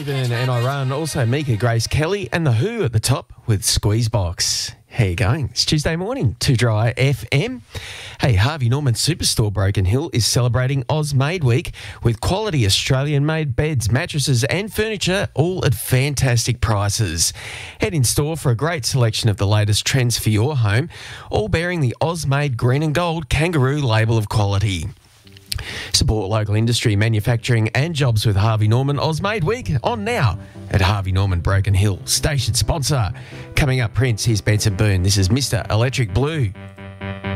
Raven and I Run. Also Mika, Grace Kelly and The Who at the top with Squeezebox. How you going? It's Tuesday morning, 2 Dry FM. Hey, Harvey Norman Superstore Broken Hill is celebrating Ozmade Week with quality Australian-made beds, mattresses and furniture, all at fantastic prices. Head in store for a great selection of the latest trends for your home, all bearing the Ozmade green and gold kangaroo label of quality. Support local industry, manufacturing and jobs with Harvey Norman Ozmade Week on now at Harvey Norman Broken Hill. Station sponsor. Coming up, Prince, here's Benson Boone. This is Mr. Electric Blue.